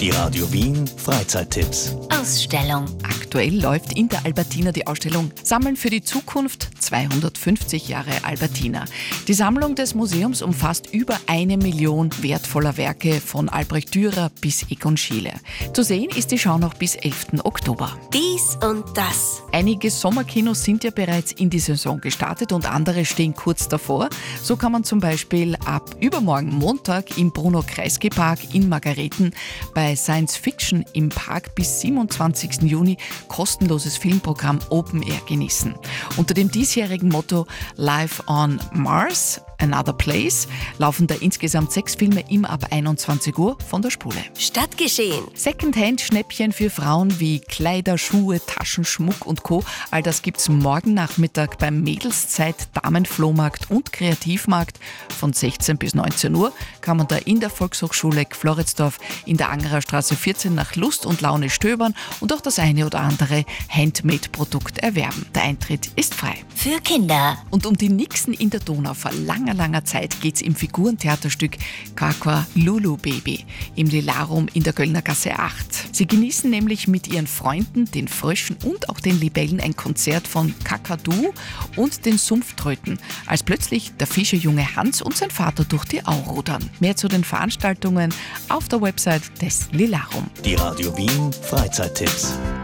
Die Radio Wien Freizeittipps. Ausstellung. Aktuell läuft in der Albertina die Ausstellung Sammeln für die Zukunft 250 Jahre Albertina. Die Sammlung des Museums umfasst über 1 Million wertvoller Werke von Albrecht Dürer bis Egon Schiele. Zu sehen ist die Schau noch bis 11. Oktober. Dies und das. Einige Sommerkinos sind ja bereits in die Saison gestartet und andere stehen kurz davor. So kann man zum Beispiel ab übermorgen Montag im Bruno-Kreisky-Park in Margareten bei Science Fiction im Park bis 27. Juni kostenloses Filmprogramm Open Air genießen. Unter dem diesjährigen Motto Live on Mars, Another Place laufen da insgesamt 6 Filme im ab 21 Uhr von der Spule. Stadtgeschehen. Secondhand-Schnäppchen für Frauen wie Kleider, Schuhe, Taschen, Schmuck und Co. All das gibt's morgen Nachmittag beim Mädelszeit Damenflohmarkt und Kreativmarkt von 16 bis 19 Uhr. Kann man da in der Volkshochschule Floridsdorf in der Angerer Straße 14 nach Lust und Laune stöbern und auch das eine oder andere Handmade-Produkt erwerben. Der Eintritt ist frei. Für Kinder. Und um die Nixen in der Donau vor langer Zeit geht's im Figurentheaterstück Kakwa Lulu Baby im Lilarum in der Göllner Gasse 8. Sie genießen nämlich mit ihren Freunden, den Fröschen und auch den Libellen ein Konzert von Kakadu und den Sumpftröten, als plötzlich der Fischerjunge Hans und sein Vater durch die Au rudern. Mehr zu den Veranstaltungen auf der Website des Lilarum. Die Radio Wien Freizeittipps.